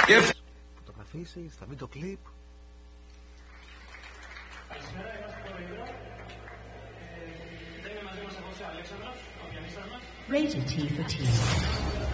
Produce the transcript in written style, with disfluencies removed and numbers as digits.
Φωτογραφίσεις, θα βίντεο κλιπ. Καλησπέρα, είμαστε το Ιδρό. Δεν είναι μαζί μας εδώ ο Αλέξανδρος, ο πιανίστας μας. Rated T for T.